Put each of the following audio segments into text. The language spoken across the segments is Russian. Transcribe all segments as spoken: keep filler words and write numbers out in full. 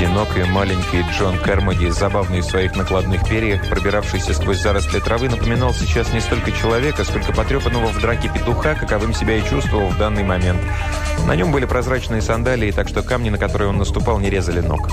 Одинокий маленький Джон Кермоди, забавный в своих накладных перьях, пробиравшийся сквозь заросли травы, напоминал сейчас не столько человека, сколько потрепанного в драке петуха, каковым себя и чувствовал в данный момент. На нем были прозрачные сандалии, так что камни, на которые он наступал, не резали ног.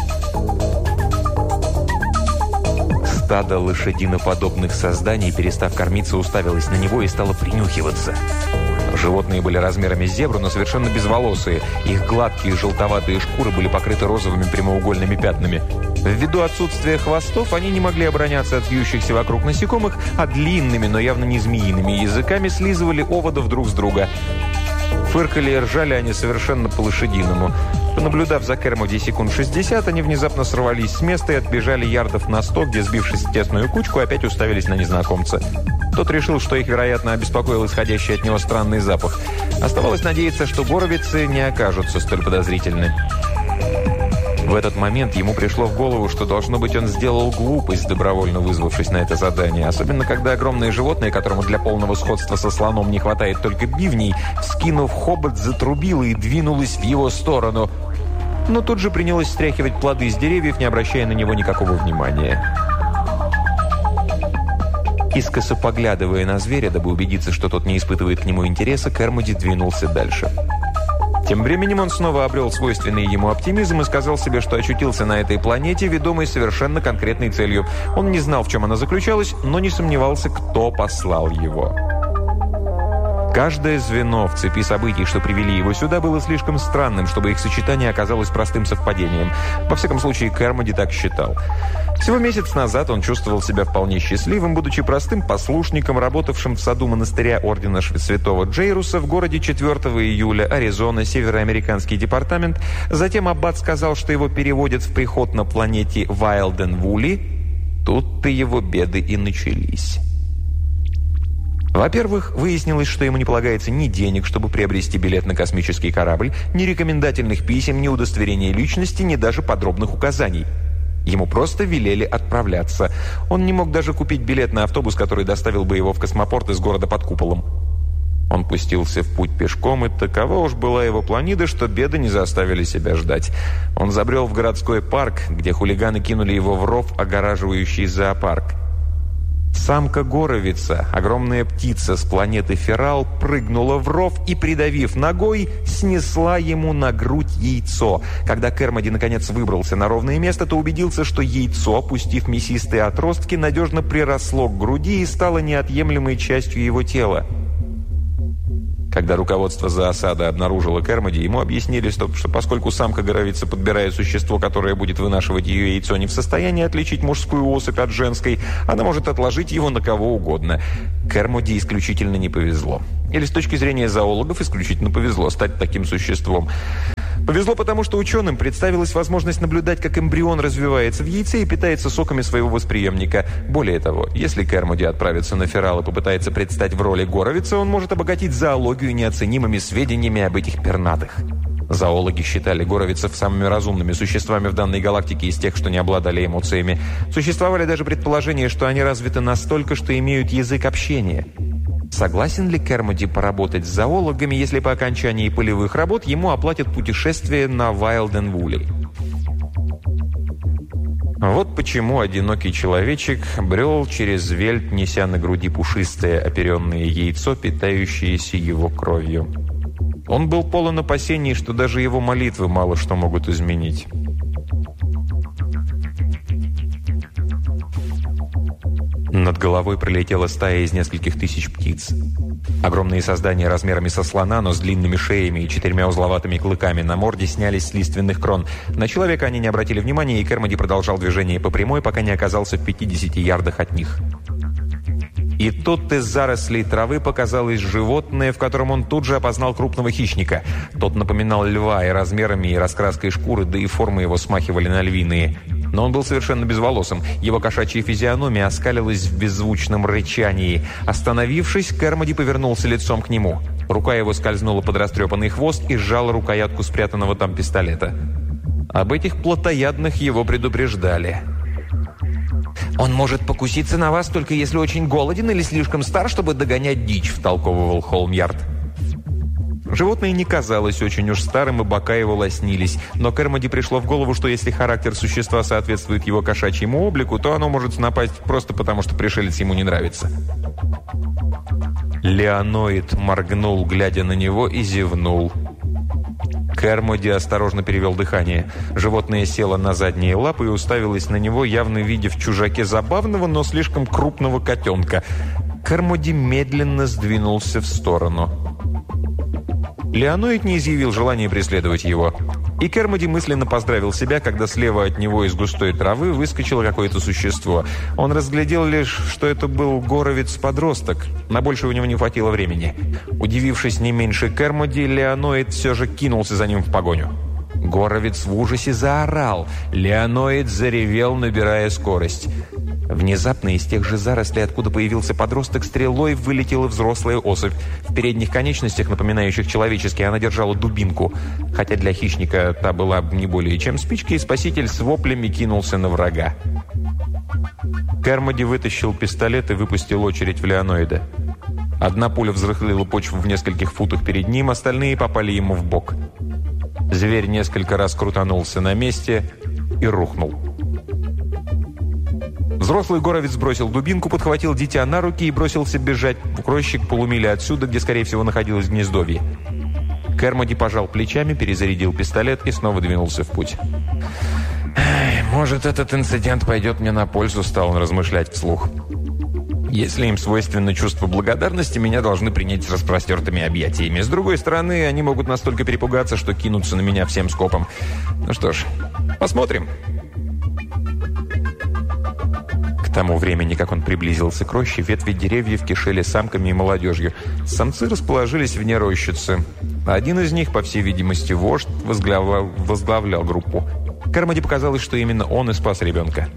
Стадо лошадиноподобных созданий, перестав кормиться, уставилось на него и стало принюхиваться. Животные были размерами с зебру, но совершенно безволосые. Их гладкие желтоватые шкуры были покрыты розовыми прямоугольными пятнами. Ввиду отсутствия хвостов, они не могли обороняться от вьющихся вокруг насекомых, а длинными, но явно не змеиными языками слизывали оводов друг с друга. Фыркали и ржали они совершенно по-лошадиному. Понаблюдав за Кермоди секунд шестьдесят, они внезапно сорвались с места и отбежали ярдов на сто, где, сбившись в тесную кучку, опять уставились на незнакомца. Тот решил, что их, вероятно, обеспокоил исходящий от него странный запах. Оставалось надеяться, что горовицы не окажутся столь подозрительны. В этот момент ему пришло в голову, что, должно быть, он сделал глупость, добровольно вызвавшись на это задание. Особенно, когда огромное животное, которому для полного сходства со слоном не хватает только бивней, вскинув хобот, затрубило и двинулось в его сторону. Но тут же принялось стряхивать плоды с деревьев, не обращая на него никакого внимания. Искоса поглядывая на зверя, дабы убедиться, что тот не испытывает к нему интереса, Кермоди двинулся дальше. Тем временем он снова обрел свойственный ему оптимизм и сказал себе, что очутился на этой планете, ведомой совершенно конкретной целью. Он не знал, в чем она заключалась, но не сомневался, кто послал его. Каждое звено в цепи событий, что привели его сюда, было слишком странным, чтобы их сочетание оказалось простым совпадением. Во всяком случае, Кермоди так считал. Всего месяц назад он чувствовал себя вполне счастливым, будучи простым послушником, работавшим в саду монастыря ордена Святого Джейруса в городе четвёртого июля, Аризона, североамериканский департамент. Затем аббат сказал, что его переводят в приход на планете Вайлден-Вули. Тут-то его беды и начались. Во-первых, выяснилось, что ему не полагается ни денег, чтобы приобрести билет на космический корабль, ни рекомендательных писем, ни удостоверения личности, ни даже подробных указаний. Ему просто велели отправляться. Он не мог даже купить билет на автобус, который доставил бы его в космопорт из города под куполом. Он пустился в путь пешком, и такова уж была его планида, что беды не заставили себя ждать. Он забрел в городской парк, где хулиганы кинули его в ров, огораживающий зоопарк. Самка-горовица, огромная птица с планеты Ферал, прыгнула в ров и, придавив ногой, снесла ему на грудь яйцо. Когда Кермоди наконец выбрался на ровное место, то убедился, что яйцо, опустив мясистые отростки, надежно приросло к груди и стало неотъемлемой частью его тела. Когда руководство зоосада обнаружило Кермоди, ему объяснили, что, что поскольку самка-горовица подбирает существо, которое будет вынашивать ее яйцо, не в состоянии отличить мужскую особь от женской, она может отложить его на кого угодно. Кермоди исключительно не повезло. Или с точки зрения зоологов исключительно повезло стать таким существом. Повезло потому, что ученым представилась возможность наблюдать, как эмбрион развивается в яйце и питается соками своего восприемника. Более того, если Кермоди отправится на Ферал и попытается предстать в роли горовицы, он может обогатить зоологию неоценимыми сведениями об этих пернатых. Зоологи считали горовицев самыми разумными существами в данной галактике из тех, что не обладали эмоциями. Существовали даже предположения, что они развиты настолько, что имеют язык общения. Согласен ли Кермоди поработать с зоологами, если по окончании полевых работ ему оплатят путешествие на Вайлден-Вули? Вот почему одинокий человечек брел через вельт, неся на груди пушистое оперенное яйцо, питающееся его кровью. Он был полон опасений, что даже его молитвы мало что могут изменить. Над головой пролетела стая из нескольких тысяч птиц. Огромные создания размерами со слона, но с длинными шеями и четырьмя узловатыми клыками на морде снялись с лиственных крон. На человека они не обратили внимания, и Кермоди продолжал движение по прямой, пока не оказался в пятидесяти ярдах от них. И тут из зарослей травы показалось животное, в котором он тут же опознал крупного хищника. Тот напоминал льва и размерами, и раскраской шкуры, да и формы его смахивали на львиные. Но он был совершенно безволосым. Его кошачья физиономия оскалилась в беззвучном рычании. Остановившись, Кермоди повернулся лицом к нему. Рука его скользнула под растрепанный хвост и сжала рукоятку спрятанного там пистолета. Об этих плотоядных его предупреждали. «Он может покуситься на вас, только если очень голоден или слишком стар, чтобы догонять дичь», — втолковывал Холмьярд. Животное не казалось очень уж старым, и бока его лоснились. Но Кермоди пришло в голову, что если характер существа соответствует его кошачьему облику, то оно может напасть просто потому, что пришелец ему не нравится. Леоноид моргнул, глядя на него, и зевнул. Кермоди осторожно перевел дыхание. Животное село на задние лапы и уставилось на него, явно видя в чужаке забавного, но слишком крупного котенка. Кермоди медленно сдвинулся в сторону. Леоноид не изъявил желания преследовать его. И Кермоди мысленно поздравил себя, когда слева от него из густой травы выскочило какое-то существо. Он разглядел лишь, что это был горовец-подросток. На больше у него не хватило времени. Удивившись не меньше Кермоди, Леоноид все же кинулся за ним в погоню. Горовец в ужасе заорал. Леоноид заревел, набирая скорость. Внезапно из тех же зарослей, откуда появился подросток, стрелой вылетела взрослая особь. В передних конечностях, напоминающих человеческие, она держала дубинку. Хотя для хищника та была не более чем спичка, и спаситель с воплями кинулся на врага. Кермоди вытащил пистолет и выпустил очередь в Леоноида. Одна пуля взрыхлила почву в нескольких футах перед ним, остальные попали ему в бок. Зверь несколько раз крутанулся на месте и рухнул. Взрослый горовец бросил дубинку, подхватил дитя на руки и бросился бежать в рощик полумили отсюда, где, скорее всего, находилось гнездовье. Кермоди пожал плечами, перезарядил пистолет и снова двинулся в путь. «Может, этот инцидент пойдет мне на пользу», — стал он размышлять вслух. «Если им свойственно чувство благодарности, меня должны принять с распростертыми объятиями. С другой стороны, они могут настолько перепугаться, что кинутся на меня всем скопом. Ну что ж, посмотрим». К тому времени, как он приблизился к роще, ветви деревьев кишели самками и молодежью. Самцы расположились вне рощицы. Один из них, по всей видимости, вождь, возглавлял, возглавлял группу. Кермоди показалось, что именно он и спас ребенка.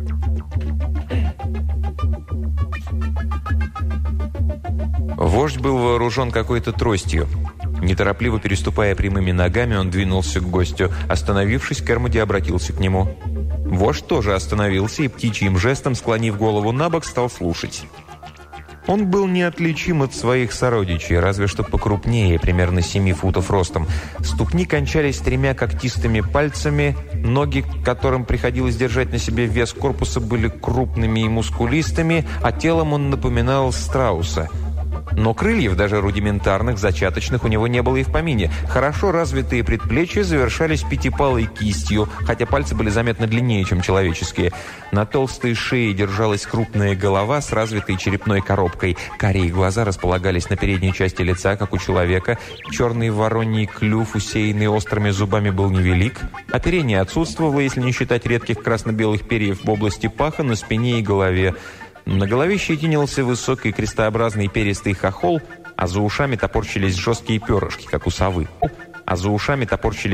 Вождь был вооружен какой-то тростью. Неторопливо переступая прямыми ногами, он двинулся к гостю. Остановившись, Кермоди обратился к нему. Вождь тоже остановился и птичьим жестом, склонив голову на бок, стал слушать. Он был неотличим от своих сородичей, разве что покрупнее, примерно семи футов ростом. Ступни кончались тремя когтистыми пальцами, ноги, которым приходилось держать на себе вес корпуса, были крупными и мускулистыми, а телом он напоминал страуса. Но крыльев, даже рудиментарных, зачаточных, у него не было и в помине. Хорошо развитые предплечья завершались пятипалой кистью, хотя пальцы были заметно длиннее, чем человеческие. На толстой шее держалась крупная голова с развитой черепной коробкой. Карие глаза располагались на передней части лица, как у человека. Черный вороний клюв, усеянный острыми зубами, был невелик. Оперение отсутствовало, если не считать редких красно-белых перьев в области паха, на спине и голове. На голове щетинился высокий крестообразный перистый хохол, а за ушами топорщились жесткие перышки, как у совы. А за ушами топорщились